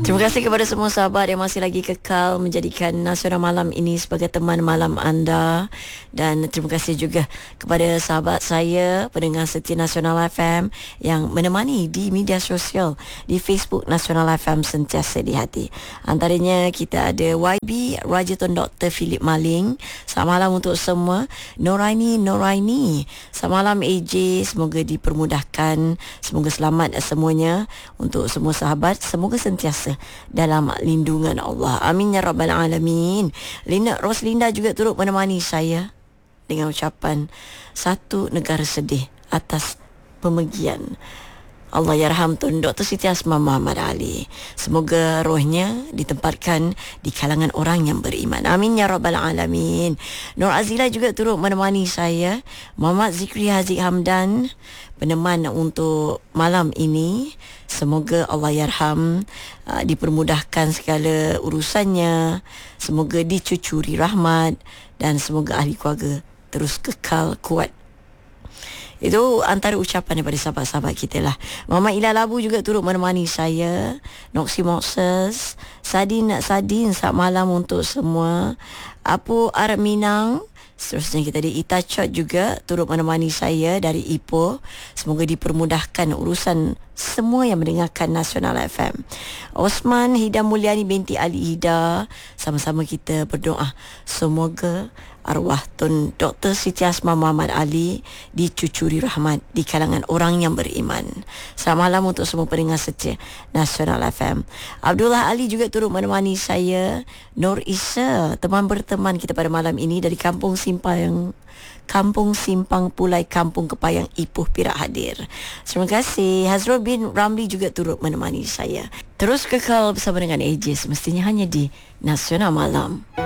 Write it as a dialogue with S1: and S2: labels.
S1: Terima kasih kepada semua sahabat yang masih lagi kekal menjadikan Nasional Malam ini sebagai teman malam anda. Dan terima kasih juga kepada sahabat saya, pendengar setia Nasional FM yang menemani di media sosial, di Facebook Nasional FM sentiasa di hati. Antaranya kita ada YB, Raja Tun Dr. Philip Maling. Selamat malam untuk semua. Noraini, selamat malam AJ. Semoga dipermudahkan, semoga selamat semuanya. Untuk semua sahabat, semoga sentiasa dalam lindungan Allah. Amin ya rabbal alamin. Roslinda juga turut menemani saya dengan ucapan satu negara sedih atas pemergian Allahyarham Tun Dr. Siti Asma Muhammad Ali. Semoga rohnya ditempatkan di kalangan orang yang beriman. Amin ya rabbal alamin. Nur Azila juga turut menemani saya. Muhammad Zikri Haziq Hamdan, peneman untuk malam ini. Semoga Allahyarham dipermudahkan segala urusannya. Semoga dicucuri rahmat dan semoga ahli keluarga terus kekal kuat. Itu antara ucapan daripada sahabat-sahabat kita lah. Mama Ila Labu juga turut menemani saya. Noxy Moxes, Sadin, selamat malam untuk semua. Apu Arab Minang. Seterusnya kita ada Ita Chot juga turut menemani saya dari Ipoh. Semoga dipermudahkan urusan semua yang mendengarkan Nasional FM. Osman Hida Mulyani binti Ali Hida, sama-sama kita berdoa semoga arwah Tun Dr. Siti Asma Muhammad Ali dicucuri rahmat di kalangan orang yang beriman. Selamat malam untuk semua pendengar setia Nasional FM. Abdullah Ali juga turut menemani saya. Nur Isa, teman berteman kita pada malam ini dari Kampung Simpang Pulai, Kampung Kepayang, Ipoh, Perak hadir. Terima kasih. Hazrul bin Ramli juga turut menemani saya. Terus kekal bersama dengan AJ semestinya hanya di Nasional Malam.